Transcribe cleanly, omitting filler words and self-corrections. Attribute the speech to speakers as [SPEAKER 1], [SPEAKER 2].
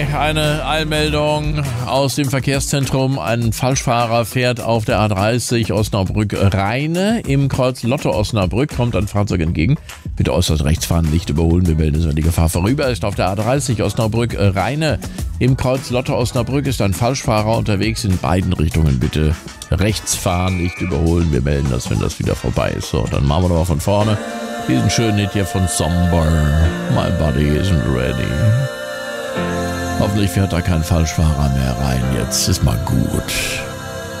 [SPEAKER 1] eine Eilmeldung aus dem Verkehrszentrum. Ein Falschfahrer fährt auf der A30 Osnabrück-Rheine. Im Kreuz Lotte-Osnabrück kommt ein Fahrzeug entgegen. Bitte äußerst rechts fahren, nicht überholen. Wir melden es, wenn die Gefahr vorüber ist. Auf der A30 Osnabrück-Rheine. Im Kreuz Lotte-Osnabrück ist ein Falschfahrer unterwegs. In beiden Richtungen bitte rechts fahren, nicht überholen. Wir melden das, wenn das wieder vorbei ist. So, dann machen wir doch mal von vorne diesen schönen Hit hier von Somber. My body isn't ready. Hoffentlich fährt da kein Falschfahrer mehr rein. Jetzt ist mal gut.